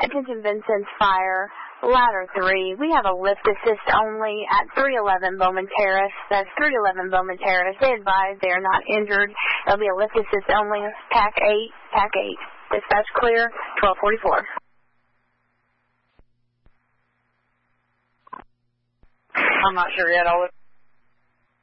Attention Vincent's Fire, Ladder 3. We have a lift assist only at 311 Bowman Terrace. That's 311 Bowman Terrace. They advise they are not injured. There'll be a lift assist only. Pack 8. Dispatch clear, 1244. I'm not sure yet. I'll look.